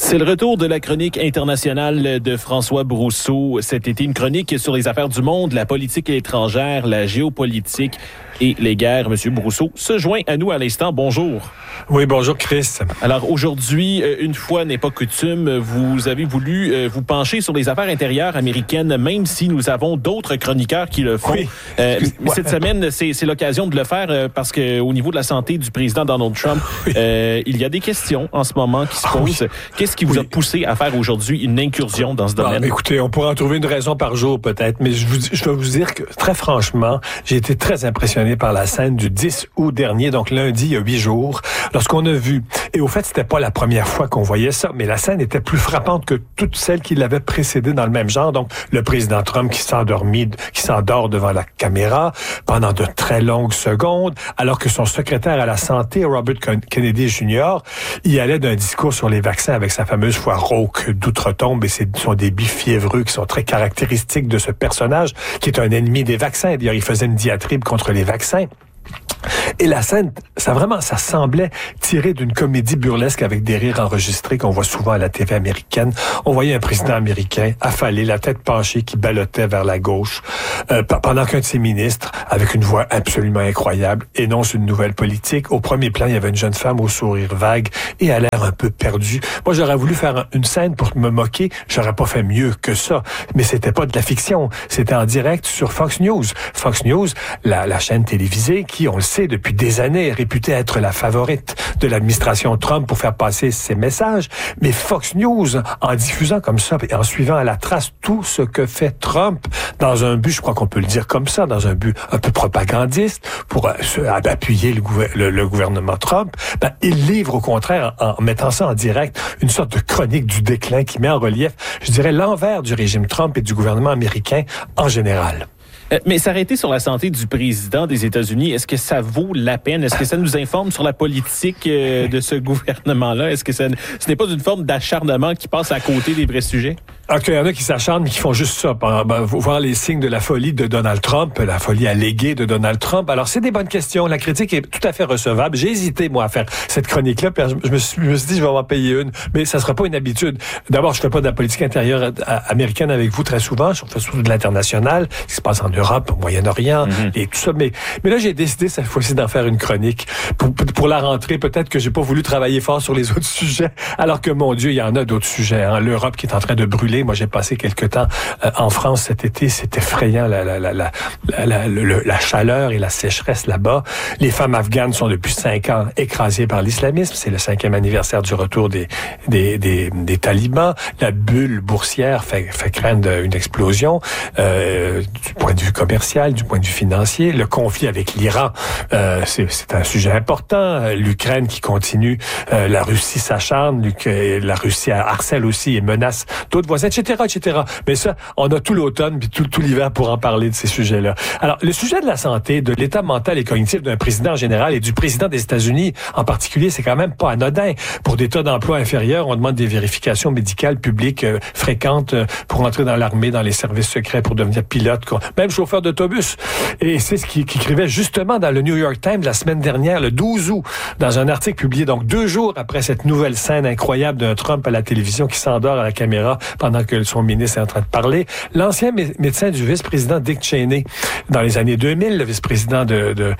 C'est le retour de la chronique internationale de François Brousseau. Cet été, une chronique sur les affaires du monde, la politique étrangère, la géopolitique et les guerres. Monsieur Brousseau se joint à nous à l'instant. Bonjour. Oui, bonjour Chris. Alors aujourd'hui, une fois n'est pas coutume, vous avez voulu vous pencher sur les affaires intérieures américaines, même si nous avons d'autres chroniqueurs qui le font. Oui. Cette semaine, c'est l'occasion de le faire parce que au niveau de la santé du président Donald Trump, il y a des questions en ce moment qui se posent. Qu'est-ce qui vous a poussé à faire aujourd'hui une incursion dans ce domaine? Écoutez, on pourrait en trouver une raison par jour peut-être, mais je dois vous dire que très franchement, j'ai été très impressionné par la scène du 10 août dernier, donc lundi, il y a 8 jours, lorsqu'on a vu, et au fait, c'était pas la première fois qu'on voyait ça, mais la scène était plus frappante que toutes celles qui l'avaient précédée dans le même genre. Donc, le président Trump qui s'endort devant la caméra pendant de très longues secondes, alors que son secrétaire à la santé, Robert Kennedy Jr., il allait d'un discours sur les vaccins avec sa fameuse voix rauque d'outre-tombe et ce sont des débits fiévreux qui sont très caractéristiques de ce personnage, qui est un ennemi des vaccins. D'ailleurs, il faisait une diatribe contre les vaccins. Et la scène, ça semblait tiré d'une comédie burlesque avec des rires enregistrés qu'on voit souvent à la TV américaine. On voyait un président américain affalé, la tête penchée, qui ballottait vers la gauche, pendant qu'un de ses ministres, avec une voix absolument incroyable, énonce une nouvelle politique. Au premier plan, il y avait une jeune femme au sourire vague et à l'air un peu perdue. Moi, j'aurais voulu faire une scène pour me moquer. J'aurais pas fait mieux que ça. Mais c'était pas de la fiction. C'était en direct sur Fox News. Fox News, la chaîne télévisée qui, on le sait, depuis des années, est réputée être la favorite de l'administration Trump pour faire passer ses messages. Mais Fox News, en diffusant comme ça et en suivant à la trace tout ce que fait Trump dans un but, je crois qu'on peut le dire comme ça, dans un but un peu propagandiste pour appuyer le gouvernement Trump, il livre au contraire, en mettant ça en direct, une sorte de chronique du déclin qui met en relief, je dirais, l'envers du régime Trump et du gouvernement américain en général. Mais s'arrêter sur la santé du président des États-Unis, est-ce que ça vaut la peine? Est-ce que ça nous informe sur la politique de ce gouvernement-là? Est-ce que ce n'est pas une forme d'acharnement qui passe à côté des vrais sujets? Alors qu'il y en a qui s'acharnent, mais qui font juste ça. Voir les signes de la folie de Donald Trump, la folie alléguée de Donald Trump. Alors, c'est des bonnes questions. La critique est tout à fait recevable. J'ai hésité, moi, à faire cette chronique-là. Puis je me suis dit, je vais m'en payer une. Mais ça sera pas une habitude. D'abord, je fais pas de la politique intérieure américaine avec vous très souvent. Je fais surtout de l'international, ce qui se passe en Europe, au Moyen-Orient, et tout ça. Mais là, j'ai décidé cette fois-ci d'en faire une chronique. Pour la rentrée, peut-être que j'ai pas voulu travailler fort sur les autres sujets, alors que, mon Dieu, il y en a d'autres sujets. L'Europe qui est en train de brûler. Moi, j'ai passé quelque temps en France cet été. C'est effrayant, la chaleur et la sécheresse là-bas. Les femmes afghanes sont depuis 5 ans écrasées par l'islamisme. C'est le 5e anniversaire du retour des talibans. La bulle boursière fait craindre une explosion du point de vue commercial, du point de vue financier. Le conflit avec l'Iran, c'est un sujet important. L'Ukraine qui continue. La Russie s'acharne. La Russie harcèle aussi et menace d'autres voisins, etc. Mais ça, on a tout l'automne puis tout l'hiver pour en parler de ces sujets-là. Alors, le sujet de la santé, de l'état mental et cognitif d'un président en général et du président des États-Unis en particulier, c'est quand même pas anodin. Pour des tas d'emplois inférieurs, on demande des vérifications médicales publiques fréquentes pour entrer dans l'armée, dans les services secrets, pour devenir pilote, même chauffeur d'autobus. Et c'est ce qu'il écrivait justement dans le New York Times la semaine dernière, le 12 août, dans un article publié donc 2 jours après cette nouvelle scène incroyable d'un Trump à la télévision qui s'endort à la caméra pendant que son ministre est en train de parler. L'ancien médecin du vice-président Dick Cheney, dans les années 2000, le vice-président de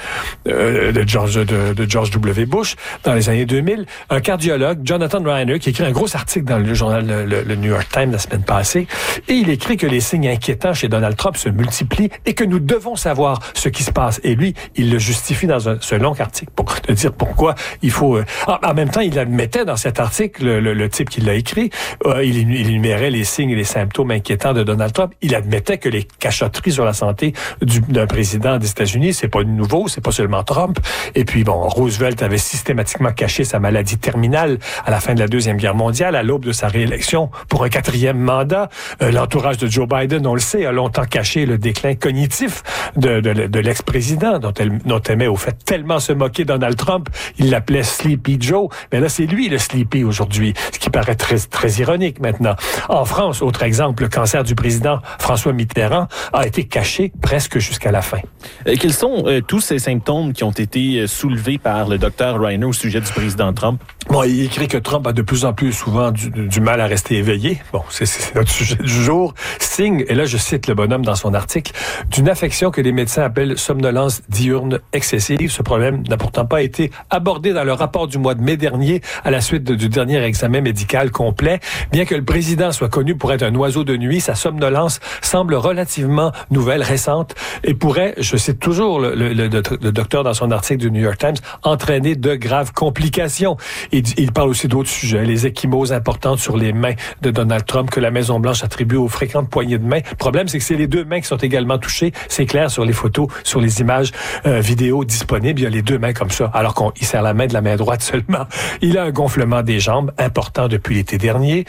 George W. Bush, dans les années 2000, un cardiologue, Jonathan Reiner, qui écrit un gros article dans le journal le New York Times la semaine passée, et il écrit que les signes inquiétants chez Donald Trump se multiplient et que nous devons savoir ce qui se passe. Et lui, il le justifie dans ce long article pour te dire pourquoi il faut... En même temps, il admettait dans cet article, le type qui l'a écrit, il énumérait les signes et les symptômes inquiétants de Donald Trump. Il admettait que les cachotteries sur la santé d'un président des États-Unis, c'est pas nouveau, c'est pas seulement Trump. Et puis, Roosevelt avait systématiquement caché sa maladie terminale à la fin de la Deuxième Guerre mondiale, à l'aube de sa réélection pour un 4e mandat. L'entourage de Joe Biden, on le sait, a longtemps caché le déclin déclin cognitif de l'ex-président, dont aimait au fait tellement se moquer Donald Trump. Il l'appelait Sleepy Joe. Mais là, c'est lui le Sleepy aujourd'hui, ce qui paraît très, très ironique maintenant. En France, autre exemple, le cancer du président François Mitterrand a été caché presque jusqu'à la fin. Quels sont tous ces symptômes qui ont été soulevés par le docteur Reiner au sujet du président Trump? Bon, il écrit que Trump a de plus en plus souvent du mal à rester éveillé. Bon, c'est notre sujet du jour. Signe, et là je cite le bonhomme dans son article, d'une affection que les médecins appellent somnolence diurne excessive. Ce problème n'a pourtant pas été abordé dans le rapport du mois de mai dernier à la suite du dernier examen médical complet. Bien que le président soit connu pour être un oiseau de nuit, sa somnolence semble relativement nouvelle, récente, et pourrait, je cite toujours le docteur dans son article du New York Times, entraîner de graves complications. Il parle aussi d'autres sujets, les ecchymoses importantes sur les mains de Donald Trump que la Maison-Blanche attribue aux fréquentes poignées de main. Le problème, c'est que c'est les deux mains qui sont également touchées. C'est clair sur les photos, sur les images vidéo disponibles. Il y a les deux mains comme ça, alors qu'il serre la main de la main droite seulement. Il a un gonflement des jambes important depuis l'été dernier.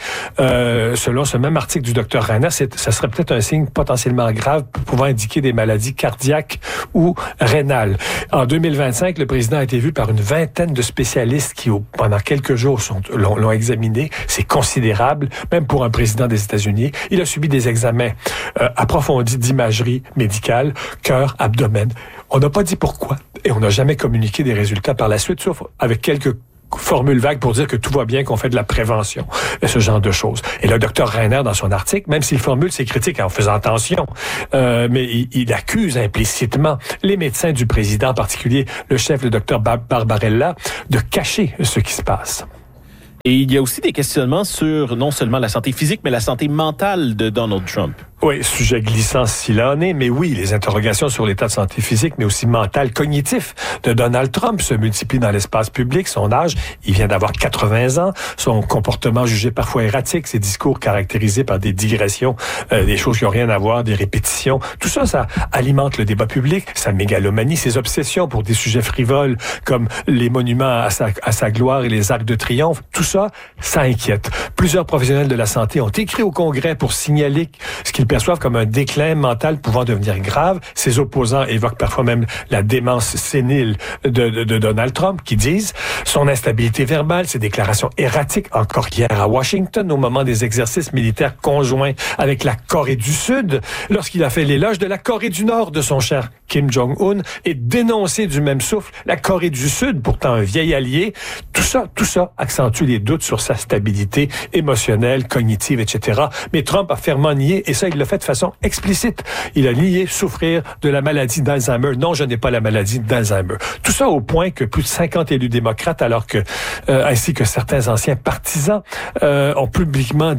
Selon ce même article du Dr Reiner, ça serait peut-être un signe potentiellement grave pouvant indiquer des maladies cardiaques ou rénales. En 2025, le président a été vu par une vingtaine de spécialistes qui, pendant quelques jours, l'ont examiné. C'est considérable, même pour un président des États-Unis. Il a subi des examens approfondis d'imagerie médicale, cœur, abdomen. On n'a pas dit pourquoi et on n'a jamais communiqué des résultats par la suite, sauf avec quelques formule vague pour dire que tout va bien, qu'on fait de la prévention, ce genre de choses. Et le docteur Reiner, dans son article, même s'il formule ses critiques en faisant attention, mais il accuse implicitement les médecins du président, en particulier le chef, le docteur Barbarella, de cacher ce qui se passe. Et il y a aussi des questionnements sur non seulement la santé physique, mais la santé mentale de Donald Trump. Oui, sujet glissant s'il en est, mais oui, les interrogations sur l'état de santé physique, mais aussi mental, cognitif de Donald Trump se multiplient dans l'espace public. Son âge, il vient d'avoir 80 ans, son comportement jugé parfois erratique, ses discours caractérisés par des digressions, des choses qui n'ont rien à voir, des répétitions. Tout ça, ça alimente le débat public, sa mégalomanie, ses obsessions pour des sujets frivoles comme les monuments à sa gloire et les arcs de triomphe. Tout ça, ça inquiète. Plusieurs professionnels de la santé ont écrit au Congrès pour signaler ce qu'ils perçoivent comme un déclin mental pouvant devenir grave. Ses opposants évoquent parfois même la démence sénile de Donald Trump, qui disent son instabilité verbale, ses déclarations erratiques, encore hier à Washington, au moment des exercices militaires conjoints avec la Corée du Sud, lorsqu'il a fait l'éloge de la Corée du Nord de son cher Kim Jong-un et dénoncé du même souffle la Corée du Sud, pourtant un vieil allié. Tout ça accentue les doutes sur sa stabilité émotionnelle, cognitive, etc. Mais Trump a fermement nié, et ça, il l'a fait de façon explicite. Il a nié souffrir de la maladie d'Alzheimer. Non, je n'ai pas la maladie d'Alzheimer. Tout ça au point que plus de 50 élus démocrates, alors que, ainsi que certains anciens partisans, ont publiquement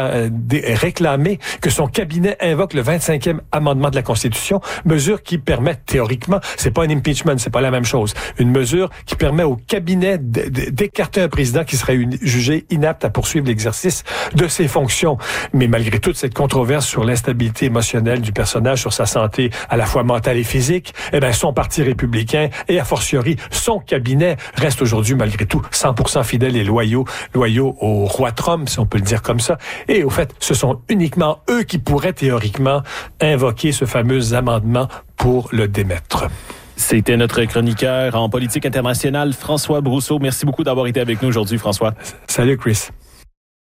réclamé que son cabinet invoque le 25e amendement de la Constitution, mesure qui permet théoriquement, c'est pas un impeachment, c'est pas la même chose, une mesure qui permet au cabinet d'écarter un président qui serait jugé inapte à poursuivre l'exercice de ses fonctions. Mais malgré toute cette controverse sur l'instabilité émotionnelle du personnage, sur sa santé à la fois mentale et physique, son parti républicain et a fortiori son cabinet reste aujourd'hui malgré tout 100% fidèles et loyaux au roi Trump, si on peut le dire comme ça. Et au fait, ce sont uniquement eux qui pourraient théoriquement invoquer ce fameux amendement pour le démettre. C'était notre chroniqueur en politique internationale, François Brousseau. Merci beaucoup d'avoir été avec nous aujourd'hui, François. Salut, Chris.